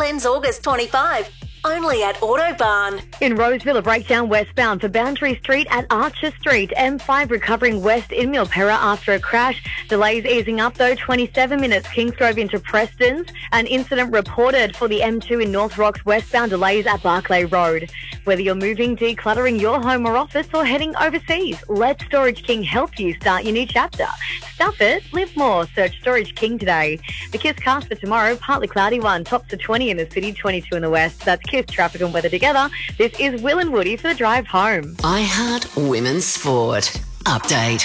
ends August 25. Only at Autobarn. In Roseville, a breakdown westbound for Boundary Street at Archer Street. M5 recovering west in Milperra after a crash. Delays easing up though, 27 minutes Kingsgrove into Preston's. An incident reported for the M2 in North Rocks westbound, delays at Barclay Road. Whether you're moving, decluttering your home or office, or heading overseas, let Storage King help you start your new chapter. Stuff it, live more. Search Storage King today. The KISS cast for tomorrow, partly cloudy one, tops to 20 in the city, 22 in the west. That's KISS traffic and weather together. This is Will and Woody for the drive home. iHeart Women's Sport. Update.